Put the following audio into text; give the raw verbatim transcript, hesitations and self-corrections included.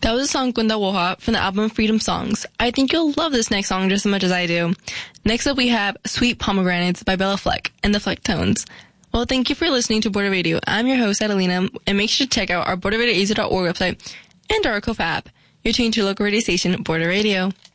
That was a song Kunda Woha from the album Freedom Songs. I think you'll love this next song just as much as I do. Next up we have Sweet Pomegranates by Bella Fleck and the Fleck Tones. Well, thank you for listening to Border Radio. I'm your host, Adelina, and make sure to check out our border radio a z dot org website and our Oracle app. You're tuned to your local radio station, Border Radio.